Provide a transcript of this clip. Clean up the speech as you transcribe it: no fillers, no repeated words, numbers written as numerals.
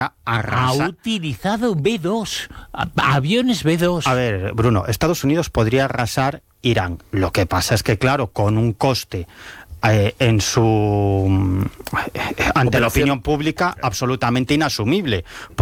Ha utilizado B-2, aviones B-2. A ver, Bruno, Estados Unidos podría arrasar Irán. Lo que pasa es que, claro, con un coste ante la opinión pública absolutamente inasumible.